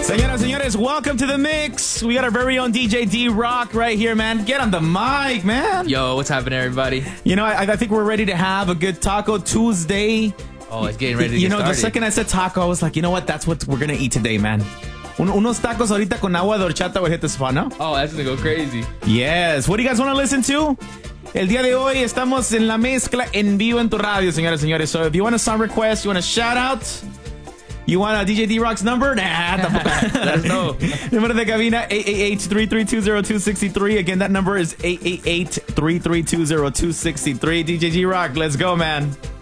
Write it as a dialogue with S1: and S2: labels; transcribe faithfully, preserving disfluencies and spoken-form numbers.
S1: Señoras, señores, welcome to the mix. We got our very own D J D-Rock right here, man. Get on the mic, man.
S2: Yo, what's happening, everybody?
S1: You know, I, I think we're ready to have a good Taco Tuesday.
S2: Oh, it's getting ready to
S1: You
S2: get
S1: know,
S2: started.
S1: the second I said taco, I was like, you know what? That's what we're going to eat today, man. Un unos tacos ahorita con agua de horchata would hit the spot, no?
S2: Oh, that's going to go crazy.
S1: Yes. What do you guys want to listen to? El día de hoy estamos en la mezcla en vivo en tu radio, señores, señores. So if you want a song request, you want a shout out, you want a D J D-Rock's number? Nah, tampoco.
S2: Let us know.
S1: Número de cabina, eight eight eight, three three two, zero two six three. Again, that number is eight eight eight, three three two, zero two six three. D J D-Rock, let's go, man.